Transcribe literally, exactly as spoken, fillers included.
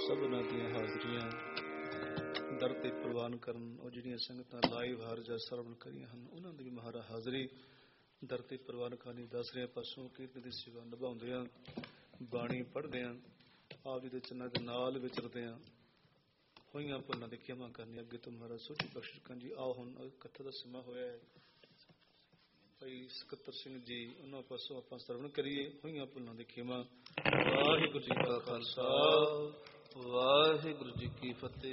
ਸਭਨਾਂ ਦੀਆਂ ਹਾਜ਼ਰੀਆਂ ਦਰ ਤੇ ਪ੍ਰਵਾਨ ਕਰਨ। ਉਹ ਜਿਹੜੀਆਂ ਸੰਗਤਾਂ ਲਾਈਵ ਹਰ ਜਾ ਸਰਵਣ ਕਰੀਆਂ ਹਨ ਉਹਨਾਂ ਦੀ ਵੀ ਮਹਾਰਾ ਹਾਜ਼ਰੀ ਦਰ ਤੇ ਪ੍ਰਵਾਨ ਕਰਨੀ। ਦਸਵੇਂ ਪਾਸੋਂ ਕੀਰਤਨ ਦੀ ਸੇਵਾ ਨਿਭਾਉਂਦੇ ਹਾਂ, ਬਾਣੀ ਪੜ੍ਹਦੇ ਹਾਂ, ਆਪ ਜੀ ਦੇ ਚੰਨਾਂ ਦੇ ਨਾਲ ਵਿਚਰਦੇ ਹਾਂ, ਹੋਈਆਂ ਭੁੱਲਾਂ ਦੀ ਖਿਮਾ ਕਰਨੀ। ਅੱਗੇ ਤੋਂ ਮਹਾਰਾਜ ਸੋਝੀ ਬਖਸ਼ ਕਰਨ ਜੀ। ਆਓ ਹੁਣ ਇਕੱਠੇ ਦਾ ਸਮਾਂ ਹੋਇਆ ਹੈ, ਭਾਈ ਸਕੱਤਰ ਸਿੰਘ ਜੀ ਉਹਨਾਂ ਪਾਸੋਂ ਆਪਾਂ ਸਰਵਣ ਕਰੀਏ, ਹੋਈਆਂ ਭੁੱਲਾਂ ਦੀ ਖਿਮਾ। ਵਾਹਿਗੁਰੂ ਜੀ ਕਾ ਖਾਲਸਾ, ਵਾਹਿਗੁਰੂ ਜੀ ਕੀ ਫਤਿਹ।